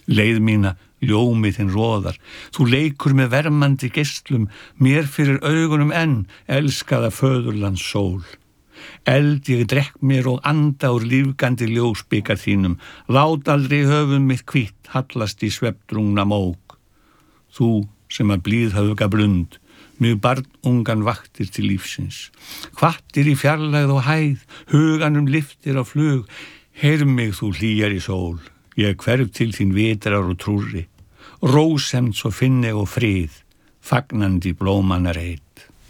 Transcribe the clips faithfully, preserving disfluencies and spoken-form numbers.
Leið mína, ljómið þinn roðar, þú leikur með vermandi geislum, mér fyrir augunum enn, elskaða föðurlands sól. Eld ég drekk mér og anda úr lífgandi ljósbikar þínum, lát aldrei höfum mitt hvítt hallast í svefndrungna mók. Þú sem að blíðhöfga blund, mjög barnungan vaktir til lífsins, hvattir í fjarlægð og hæð, huganum lyftir á flug, heyr mig þú hlýjar í sól, ég hverf til þín vitrar og trúrri, rósemd svo finni og frið, fagnandi blómanna reit.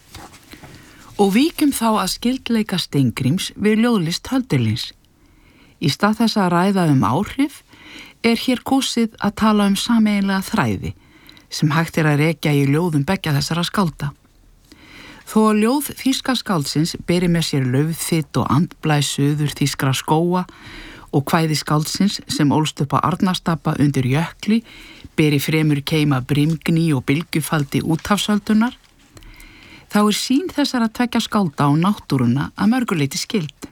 Og víkjum þá að skyldleika Steingríms við ljóðlist Hölderlins. Í stað þess að ræða um áhrif er hér kosið að tala um sameiginlega þræði sem hægt er að rekja í ljóðum beggja þessara skálda. Þó að ljóð þýska skáldsins beri með sér laufþyt og andblæ suður þýskra skóa og kvæði skáldsins sem ólst upp á Arnarstapa undir jökli beri fremur keima brimgný og bylgjufaldi úthafsöldunar, þá er sýn þessara tveggja skálda á náttúruna að mörguleiti skyld.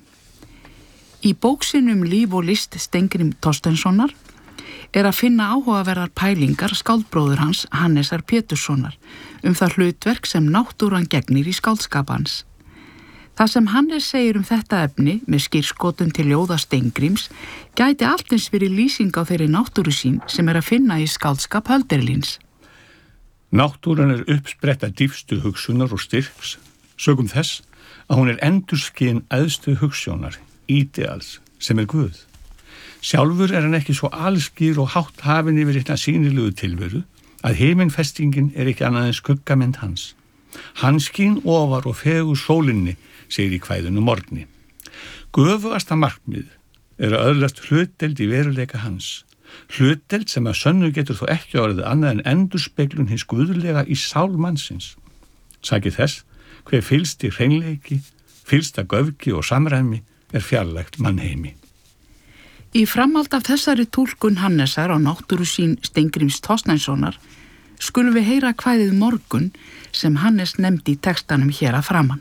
Í bóksinum Líf og list Steingrim Thorsteinssonar er að finna áhugaverðar pælingar skáldbróður hans Hannesar Péturssonar um það hlutverk sem náttúran gegnir í skáldskap hans. Það sem Hannes segir um þetta efni með skírskotun til ljóða Steingríms gæti allt eins verið lýsing á þeirri náttúru sín sem er að finna í skáldskap Hölderlins. Náttúran er uppspretta dýpstu hugsunar og styrks, sögum þess að hún er endurskinn æðstu hugsjónar, ídeals, sem er Guð. Sjálfur er hann ekki svo alskýr og hátt hafinn yfir hérna sýnilegu tilveru að himinfestingin er ekki annað en skuggamynd hans. Hann skín ofar og fegur sólinni, segir í kvæðinu Morgni. Göfugasta markmið er að öðlast hlutdeild í veruleika hans. Hlutdeild sem að sönnu getur þó ekki orðið annað en endurspeglun hins guðlega í sál mannsins. Sakið þess, hver fylst í hreinleiki, fylst að göfgi og samræmi er fjarlægt mannheimi. Í framhald af þessari túlkun Hannesar á náttúru sín Steingríms Thorsteinssonar skulum við heyra kvæðið Morgun sem Hannes nefndi í textanum hér að framan.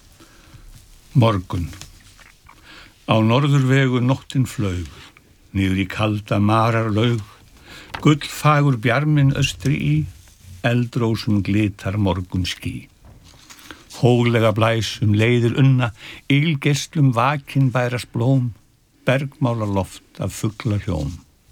Morgun. Á norðurvegu nóttin flaug, niður í kalda marar laug, gullfagur bjarminn austri í, eldrósum glitar morgun ský. Hóglega blæsum leiðir unna, ylgestlum vakin bærast blóm, bergmálar loft af fugla hljóm.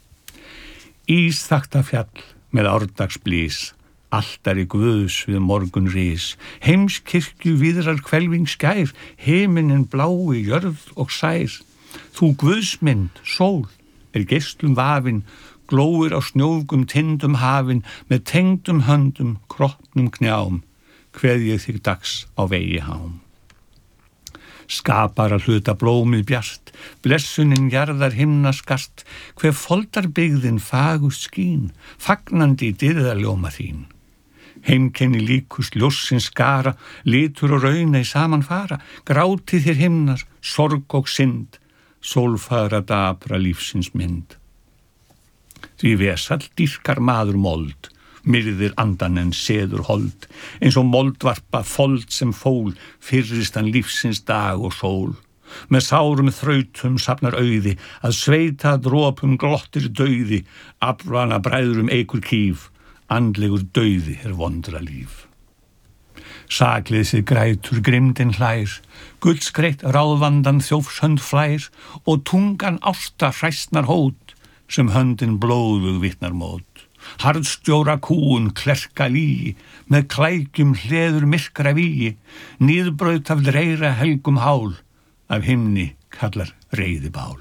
Ísþakta fjall með árdagsblís, altari guðs við morgun rís, heimskirkju víðrar hvelfing skær, himinin blái jörð og sær. Þú guðsmynd, sól, er geislum vafin, glóir á snjófgum tindum hafin, með tengdum höndum, kroppnum knjám, kveð ég þig dags á vegi hám. Skapar að hluta blómið bjart, blessunin jarðar himnaskast, hver foldar byggðin fagust skín, fagnandi dyrðarljóma þín. Heimkenni líkust ljóssins skara, litur og raunei saman fara, grátið þér himnar, sorg og synd, sólfagra dapra lífsins mynd. Því vesall dýrkar maður mold, myrðir andan en seður hold, eins og moldvarpa fold sem fól, fyrrist hann lífsins dag og sól. Með sárum þrautum safnar auði, að sveita dropum glottir dauði, aflana bræðrum eikur kýf, andlegur dauði er vondra líf. Sakleysið grætur grimdin hlær, gullskreitt ráðvandan þjófshönd flær og tungan ásta hræstnar hót sem höndin blóðug vitnar mót. Harðstjóra kúun klerka lígi, með klækjum hleður myrkra vígi, niðurbraut af dreira helgum hál, af himni kallar reiðibál.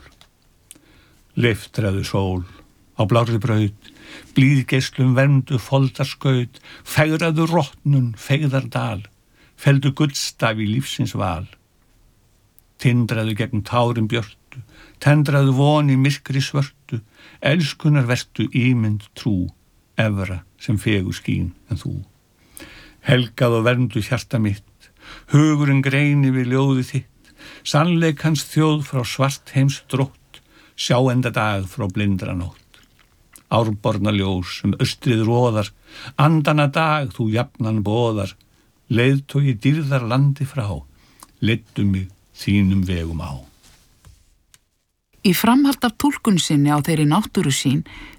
Leiftraðu sól, á blárri braut, blíðgeislum verndu foldarskaut, fegraðu rottnun, feigðardal, feldu gullstaf í lífsins val. Tindraðu gegn tárum björtu, tendraðu von í myrkri svörtu, elskunar vertu ímynd trú, efra sem fegur skín en þú. Helgað og verndu hjarta mitt, hugurinn greini við ljóði þitt, sannleikans þjóð frá svart heims drótt, sjáenda dag frá blindra nótt. Árborna ljós sem austrið róðar, andana dag þú jafnan boðar, leiðtogi dýrðar landi frá, leiddu mig þínum vegum á. Í framhald af túlkun sinni á þeirri náttúru sín